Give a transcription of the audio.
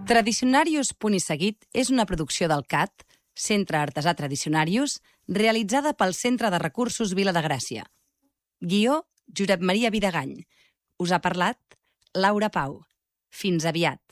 Tradicionarius Punt i Seguit és una producció del CAT, Centre Artesà Tradicionarius, realitzada pel Centre de Recursos Vila de Gràcia. Guió, Josep Maria Vidagany. Us ha parlat Laura Pau. Fins aviat.